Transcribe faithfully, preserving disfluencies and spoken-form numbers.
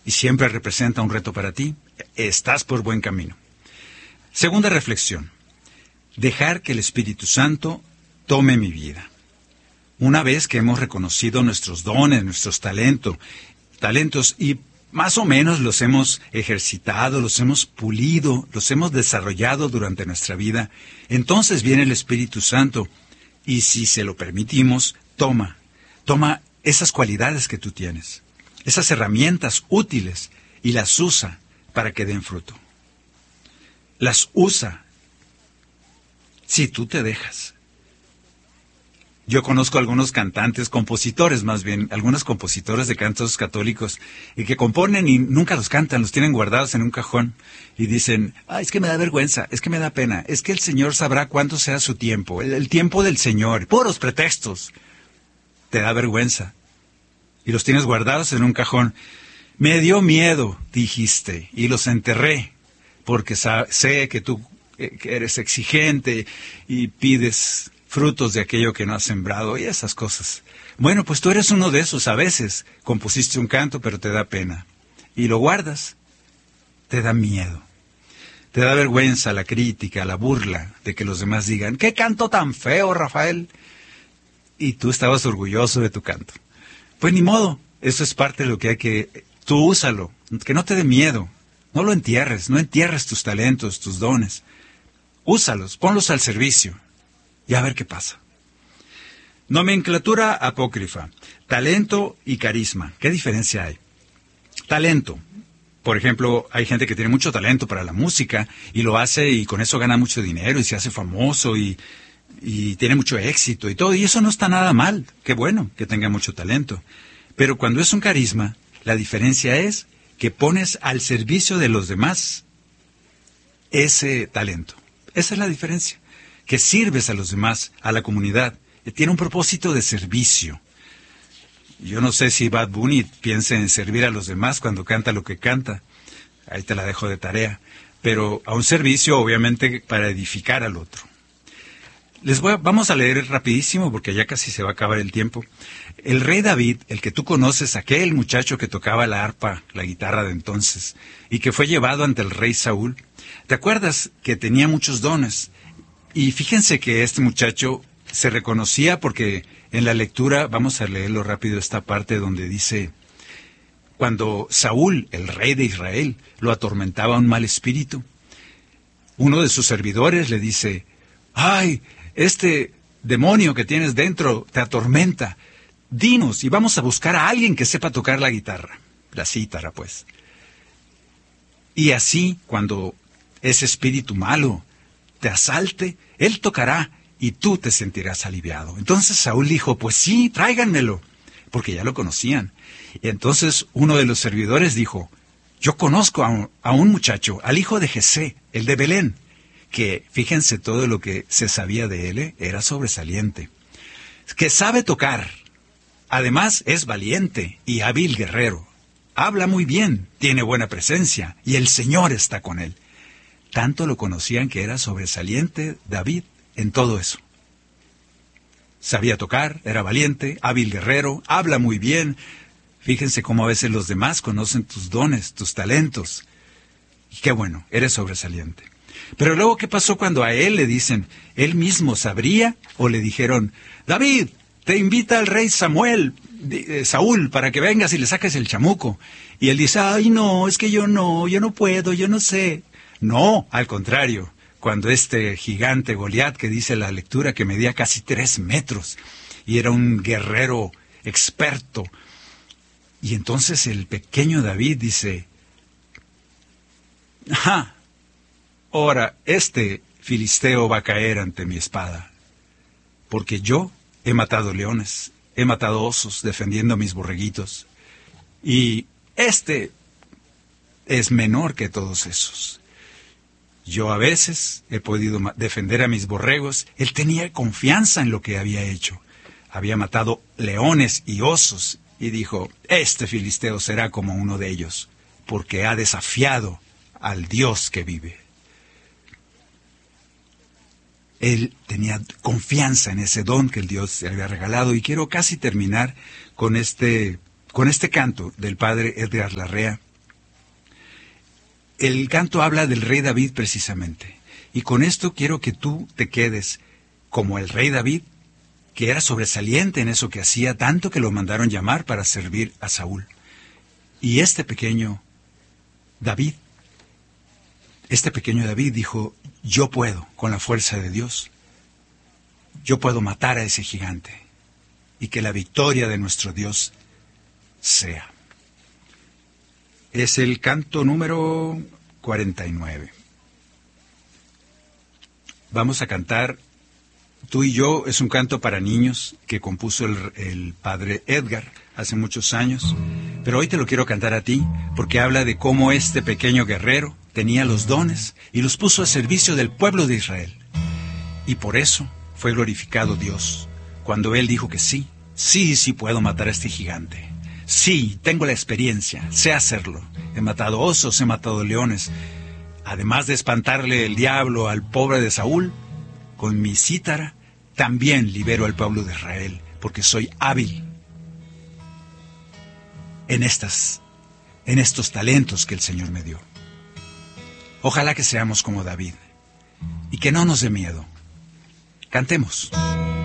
y siempre representa un reto para ti, estás por buen camino. Segunda reflexión. Dejar que el Espíritu Santo tome mi vida. Una vez que hemos reconocido nuestros dones, nuestros talentos, talentos y más o menos los hemos ejercitado, los hemos pulido, los hemos desarrollado durante nuestra vida, entonces viene el Espíritu Santo y si se lo permitimos, toma, toma esas cualidades que tú tienes, esas herramientas útiles y las usa para que den fruto. Las usa si tú te dejas. Yo conozco algunos cantantes, compositores más bien, algunos compositores de cantos católicos, y que componen y nunca los cantan, los tienen guardados en un cajón, y dicen, ah, es que me da vergüenza, es que me da pena, es que el Señor sabrá cuánto sea su tiempo, el, el tiempo del Señor, puros pretextos. Te da vergüenza. Y los tienes guardados en un cajón. Me dio miedo, dijiste, y los enterré, porque sa- sé que tú eh, que eres exigente y pides frutos de aquello que no has sembrado y esas cosas. Bueno, pues tú eres uno de esos. A veces compusiste un canto, pero te da pena. Y lo guardas. Te da miedo. Te da vergüenza la crítica, la burla de que los demás digan, ¡qué canto tan feo, Rafael! Y tú estabas orgulloso de tu canto. Pues ni modo. Eso es parte de lo que hay que... Tú úsalo. Que no te dé miedo. No lo entierres. No entierres tus talentos, tus dones. Úsalos. Ponlos al servicio. Y a ver qué pasa. Nomenclatura apócrifa. Talento y carisma. ¿Qué diferencia hay? Talento. Por ejemplo, hay gente que tiene mucho talento para la música y lo hace y con eso gana mucho dinero y se hace famoso y, y tiene mucho éxito y todo. Y eso no está nada mal. Qué bueno que tenga mucho talento. Pero cuando es un carisma, la diferencia es que pones al servicio de los demás ese talento. Esa es la diferencia. Que sirves a los demás, a la comunidad. Tiene un propósito de servicio. Yo no sé si Bad Bunny piensa en servir a los demás cuando canta lo que canta. Ahí te la dejo de tarea. Pero a un servicio, obviamente, para edificar al otro. Les voy a, vamos a leer rapidísimo porque ya casi se va a acabar el tiempo. El rey David, el que tú conoces, aquel muchacho que tocaba la arpa, la guitarra de entonces, y que fue llevado ante el rey Saúl, ¿te acuerdas que tenía muchos dones? Y fíjense que este muchacho se reconocía porque en la lectura, vamos a leerlo rápido esta parte donde dice, cuando Saúl, el rey de Israel, lo atormentaba un mal espíritu, uno de sus servidores le dice, ¡ay, este demonio que tienes dentro te atormenta! Dinos y vamos a buscar a alguien que sepa tocar la guitarra, la cítara pues. Y así, cuando ese espíritu malo te asalte, él tocará y tú te sentirás aliviado. Entonces Saúl dijo, pues sí, tráiganmelo, porque ya lo conocían. Y entonces uno de los servidores dijo, yo conozco a un, a un muchacho, al hijo de Jesé, el de Belén, que fíjense todo lo que se sabía de él, ¿eh? Era sobresaliente, que sabe tocar, además es valiente y hábil guerrero, habla muy bien, tiene buena presencia y el Señor está con él. Tanto lo conocían que era sobresaliente David en todo eso. Sabía tocar, era valiente, hábil guerrero, habla muy bien. Fíjense cómo a veces los demás conocen tus dones, tus talentos. Y qué bueno, eres sobresaliente. Pero luego, ¿qué pasó cuando a él le dicen, él mismo sabría? O le dijeron, David, te invita el rey Samuel, eh, Saúl, para que vengas y le saques el chamuco. Y él dice, ay no, es que yo no, yo no puedo, yo no sé. No, al contrario, cuando este gigante Goliat, que dice la lectura que medía casi tres metros, y era un guerrero experto, y entonces el pequeño David dice, ajá, ahora este filisteo va a caer ante mi espada, porque yo he matado leones, he matado osos defendiendo a mis borreguitos, y este es menor que todos esos. Yo a veces he podido defender a mis borregos. Él tenía confianza en lo que había hecho. Había matado leones y osos y dijo, este filisteo será como uno de ellos, porque ha desafiado al Dios que vive. Él tenía confianza en ese don que el Dios le había regalado y quiero casi terminar con este, con este canto del padre Edgar Larrea el canto habla del rey David precisamente. Y con esto quiero que tú te quedes como el rey David, que era sobresaliente en eso que hacía, tanto que lo mandaron llamar para servir a Saúl. Y este pequeño David, este pequeño David dijo, yo puedo, con la fuerza de Dios, yo puedo matar a ese gigante, y que la victoria de nuestro Dios sea. Es el canto número cuarenta y nueve. Vamos a cantar Tú y yo. Es un canto para niños que compuso el, el padre Edgar hace muchos años, pero hoy te lo quiero cantar a ti porque habla de cómo este pequeño guerrero tenía los dones y los puso a servicio del pueblo de Israel. Y por eso fue glorificado Dios cuando él dijo que sí, sí, sí puedo matar a este gigante. Sí, tengo la experiencia, sé hacerlo. He matado osos, he matado leones. Además de espantarle el diablo al pobre de Saúl, con mi cítara también libero al pueblo de Israel, porque soy hábil en estas, en estos talentos que el Señor me dio. Ojalá que seamos como David y que no nos dé miedo. Cantemos.